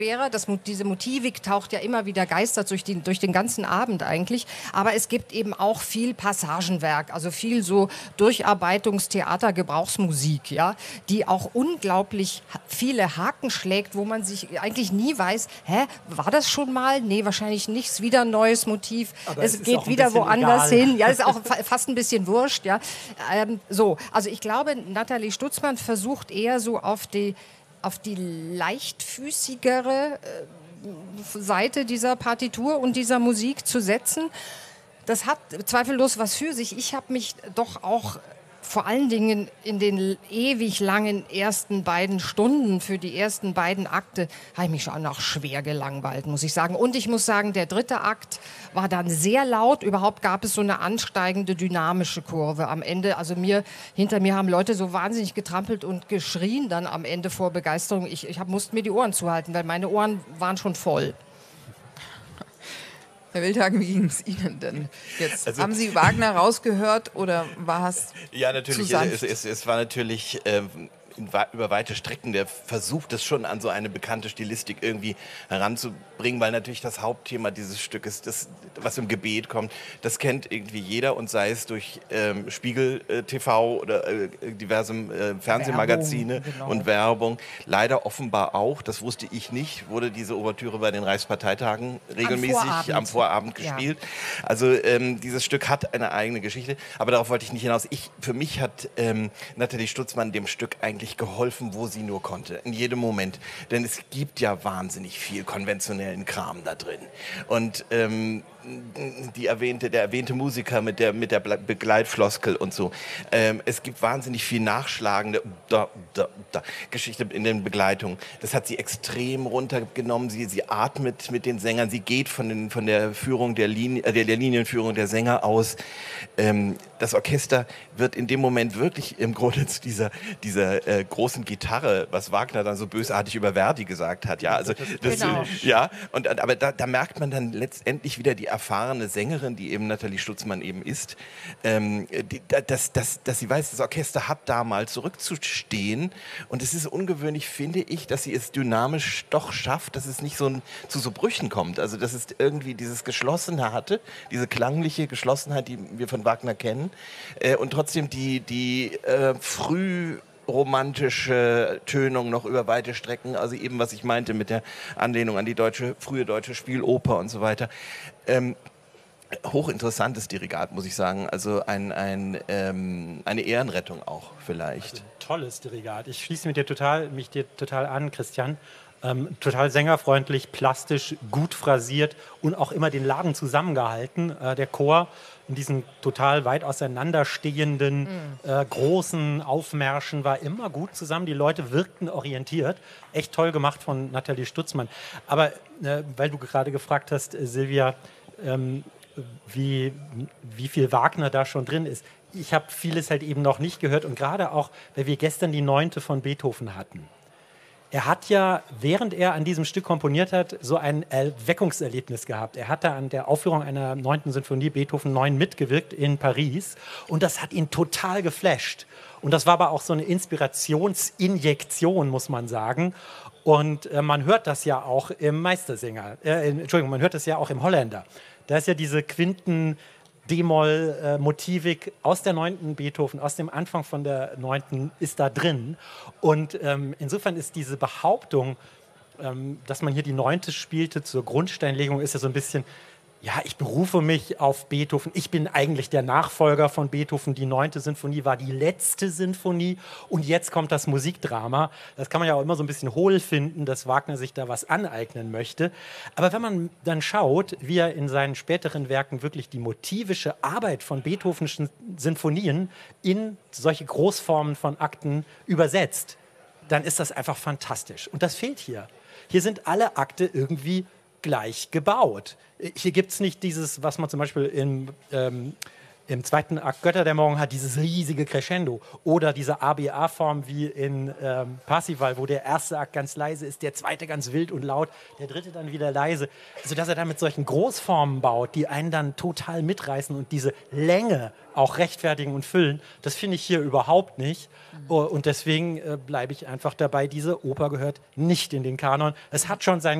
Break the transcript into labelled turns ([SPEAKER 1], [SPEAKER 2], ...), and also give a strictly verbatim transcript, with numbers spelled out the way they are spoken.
[SPEAKER 1] Das, diese Motivik taucht ja immer wieder geistert durch, die, durch den ganzen Abend eigentlich. Aber es gibt eben auch viel Passagenwerk, also viel so Durcharbeitungstheater, Gebrauchsmusik, ja, die auch unglaublich viele Haken schlägt, wo man sich eigentlich nie weiß, hä, war das schon mal? Nee, wahrscheinlich nicht, ist wieder ein neues Motiv. Aber es, es geht wieder woanders egal. hin. Ja, ist auch fast ein bisschen wurscht, ja. Ähm, so, also ich glaube, Nathalie Stutzmann versucht eher so auf die auf die leichtfüßigere äh, Seite dieser Partitur und dieser Musik zu setzen. Das hat zweifellos was für sich. Ich habe mich doch auch vor allen Dingen in den ewig langen ersten beiden Stunden für die ersten beiden Akte habe ich mich schon auch schwer gelangweilt, muss ich sagen. Und ich muss sagen, der dritte Akt war dann sehr laut. Überhaupt gab es so eine ansteigende, dynamische Kurve am Ende. Also mir, hinter mir haben Leute so wahnsinnig getrampelt und geschrien dann am Ende vor Begeisterung. Ich, ich hab, musste mir die Ohren zuhalten, weil meine Ohren waren schon voll.
[SPEAKER 2] Herr Wildhagen, wie ging es Ihnen denn jetzt? Also, haben Sie Wagner rausgehört oder war es
[SPEAKER 3] Ja, natürlich. Es, es, es war natürlich ähm, in, über weite Strecken der Versuch, das schon an so eine bekannte Stilistik irgendwie heranzubringen, weil natürlich das Hauptthema dieses Stückes, das, was im Gebet kommt, das kennt irgendwie jeder und sei es durch ähm, Spiegel äh, T V oder äh, diverse äh, Fernsehmagazine Werbung, genau. und Werbung. Leider offenbar auch, das wusste ich nicht, wurde diese Ouvertüre bei den Reichsparteitagen regelmäßig am Vorabend, am Vorabend gespielt. Ja. Also ähm, dieses Stück hat eine eigene Geschichte, aber darauf wollte ich nicht hinaus. Ich, für mich hat ähm, Nathalie Stutzmann dem Stück eigentlich geholfen, wo sie nur konnte, in jedem Moment. Denn es gibt ja wahnsinnig viel konventionellen Kram da drin. Und ähm, die erwähnte, der erwähnte Musiker mit der, mit der Begleitfloskel und so. Ähm, es gibt wahnsinnig viel nachschlagende da, da, da, Geschichte in den Begleitungen. Das hat sie extrem runtergenommen. Sie, sie atmet mit den Sängern. Sie geht von, den, von der Führung der, Linie, äh, der, der Linienführung der Sänger aus. Ähm, das Orchester wird in dem Moment wirklich im Grunde zu dieser, dieser äh, großen Gitarre, was Wagner dann so bösartig über Verdi gesagt hat. Ja, also das,
[SPEAKER 1] genau.
[SPEAKER 3] ja, und, aber da, da merkt man dann letztendlich wieder die erfahrene Sängerin, die eben Nathalie Stutzmann eben ist, ähm, die, dass, dass, dass sie weiß, das Orchester hat da mal zurückzustehen. Und es ist ungewöhnlich, finde ich, dass sie es dynamisch doch schafft, dass es nicht so ein, zu so Brüchen kommt. Also dass es irgendwie dieses Geschlossene hatte, diese klangliche Geschlossenheit, die wir von Wagner kennen. Äh, und trotzdem die, die äh, früh romantische Tönung noch über weite Strecken, also eben was ich meinte mit der Anlehnung an die deutsche, frühe deutsche Spieloper und so weiter. Ähm, hochinteressantes Dirigat, muss ich sagen. Also ein, ein, ähm, eine Ehrenrettung auch vielleicht.
[SPEAKER 4] Also, tolles Dirigat. Ich schließe mich dir total, mich dir total an, Christian. Ähm, total sängerfreundlich, plastisch, gut phrasiert und auch immer den Laden zusammengehalten. Äh, der Chor in diesen total weit auseinanderstehenden, mhm. äh, großen Aufmärschen war immer gut zusammen. Die Leute wirkten orientiert. Echt toll gemacht von Nathalie Stutzmann. Aber äh, weil du gerade gefragt hast, äh, Silvia, ähm, wie, wie viel Wagner da schon drin ist. Ich habe vieles halt eben noch nicht gehört und gerade auch, weil wir gestern die Neunte von Beethoven hatten. Er hat ja, während er an diesem Stück komponiert hat, so ein Erweckungserlebnis gehabt. Er hat da an der Aufführung einer neunten Sinfonie Beethoven neun mitgewirkt in Paris und das hat ihn total geflasht. Und das war aber auch so eine Inspirationsinjektion, muss man sagen. Und äh, man hört das ja auch im Meistersänger, äh, Entschuldigung, man hört das ja auch im Holländer. Da ist ja diese Quinten D-Moll-Motivik aus der neunten Beethoven, aus dem Anfang von der neunten ist da drin. Und ähm, insofern ist diese Behauptung, ähm, dass man hier die neunte spielte zur Grundsteinlegung, ist ja so ein bisschen, ja, ich berufe mich auf Beethoven. Ich bin eigentlich der Nachfolger von Beethoven. Die neunte Sinfonie war die letzte Sinfonie und jetzt kommt das Musikdrama. Das kann man ja auch immer so ein bisschen hohl finden, dass Wagner sich da was aneignen möchte. Aber wenn man dann schaut, wie er in seinen späteren Werken wirklich die motivische Arbeit von Beethovenschen Sinfonien in solche Großformen von Akten übersetzt, dann ist das einfach fantastisch. Und das fehlt hier. Hier sind alle Akte irgendwie gleich gebaut. Hier gibt es nicht dieses, was man zum Beispiel im, ähm, im zweiten Akt Götter der Morgen hat dieses riesige Crescendo oder diese A B A-Form wie in ähm, Parsifal, wo der erste Akt ganz leise ist, der zweite ganz wild und laut, der dritte dann wieder leise. Also dass er dann mit solchen Großformen baut, die einen dann total mitreißen und diese Länge auch rechtfertigen und füllen, das finde ich hier überhaupt nicht. Mhm. Und deswegen äh, bleibe ich einfach dabei, diese Oper gehört nicht in den Kanon. Es hat schon seinen